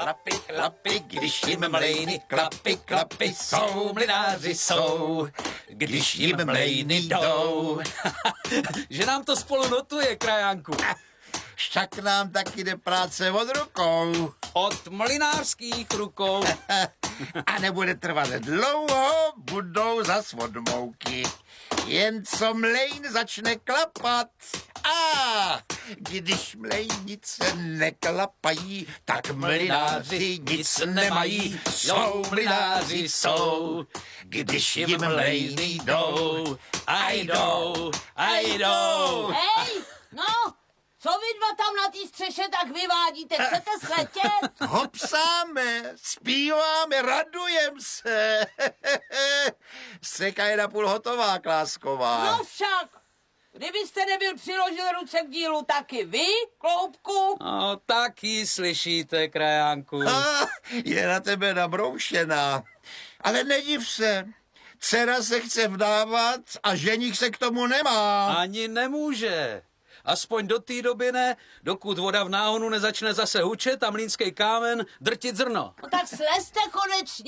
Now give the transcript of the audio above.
Klapy, když jim mlejny, klapy, jsou, mlynáři jsou, když jim mlejny jdou. Že nám to spolu notuje, krajánku. Však nám taky jde práce od rukou. Od mlynářských rukou. A nebude trvat dlouho, budou zas od mouky. Jen co mlejn začne klapat. A když mlejnice neklapají, tak mlynáři nic nemají. Jsou, mlynáři jsou, když jim mlejny jdou. A jdou, a jdou. Hej, no, co vy dva tam na té střeše tak vyvádíte? Chcete sletět? Hopsáme, zpíváme, radujem se. Střeka je napůl hotová, Klásková. No však, kdybyste nebyl přiložil ruce k dílu taky vy, Kloubku? No, taky slyšíte, krajánku. Je na tebe nabroušená. Ale nediv se. Dcera se chce vdávat a ženich se k tomu nemá. Ani nemůže. Aspoň do té doby ne, dokud voda v náhonu nezačne zase hučet a mlýnský kámen drtit zrno. No tak slezte konečně.